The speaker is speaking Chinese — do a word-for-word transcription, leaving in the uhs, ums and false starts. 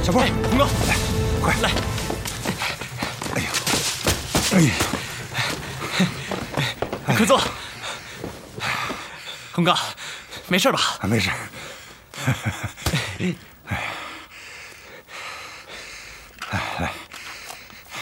小波， 洪哥， 来，快来！ 哎呀，哎呀， 快坐。洪哥，没事吧？ 啊，没事。